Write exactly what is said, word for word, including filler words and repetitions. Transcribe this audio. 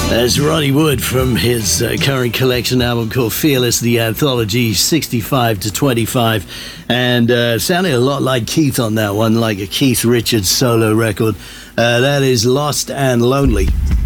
That's Ronnie Wood from his uh, current collection album called Fearless, the Anthology, sixty-five to twenty-five. And uh, sounded a lot like Keith on that one, like a Keith Richards solo record. Uh, that is Lost and Lonely.